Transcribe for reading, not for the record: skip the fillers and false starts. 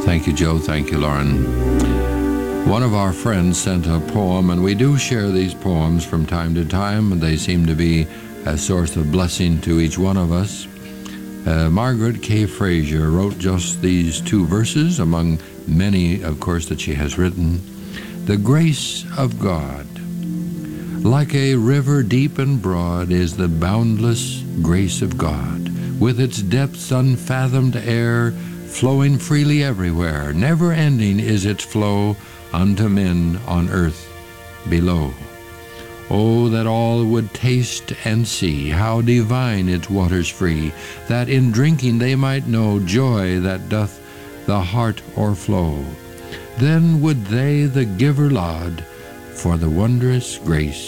Thank you, Joe. Thank you, Lauren. One of our friends sent a poem, and we do share these poems from time to time, and they seem to be a source of blessing to each one of us. Margaret K. Frazier wrote just these 2 verses, among many, of course, that she has written. The grace of God. Like a river deep and broad is the boundless grace of God, with its depths unfathomed air, flowing freely everywhere. Never ending is its flow unto men on earth below. Oh, that all would taste and see how divine its waters free, that in drinking they might know joy that doth the heart o'erflow. Then would they the giver laud for the wondrous grace